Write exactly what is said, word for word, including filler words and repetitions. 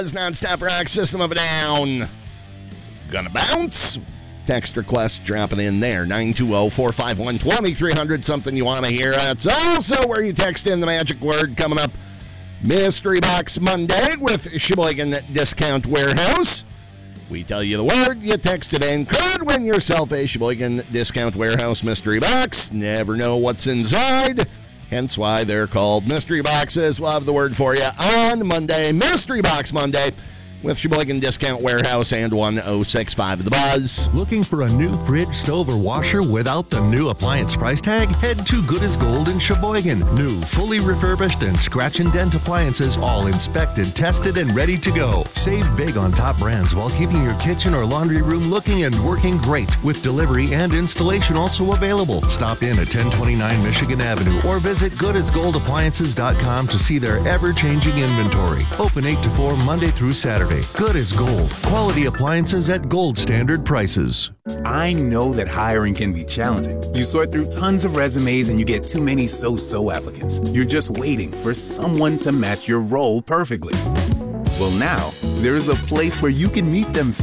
Non-stop rock, System of a Down. Gonna bounce. Text request dropping in there. nine two zero, four five one, two three zero zero. Something you want to hear. That's also where you text in the magic word. Coming up, Mystery Box Monday with Sheboygan Discount Warehouse. We tell you the word, you text it in. Could win yourself a Sheboygan Discount Warehouse mystery box. Never know what's inside. Hence why they're called mystery boxes. We'll have the word for you on Monday. Mystery Box Monday with Sheboygan Discount Warehouse and one oh six point five The Buzz. Looking for a new fridge, stove, or washer without the new appliance price tag? Head to Good as Gold in Sheboygan. New, fully refurbished, and scratch and dent appliances, all inspected, tested, and ready to go. Save big on top brands while keeping your kitchen or laundry room looking and working great, with delivery and installation also available. Stop in at ten twenty-nine Michigan Avenue or visit good as gold appliances dot com to see their ever-changing inventory. Open eight to four Monday through Saturday. Good as Gold. Quality appliances at gold standard prices. I know that hiring can be challenging. You sort through tons of resumes and you get too many so-so applicants. You're just waiting for someone to match your role perfectly. Well, now, there's a place where you can meet them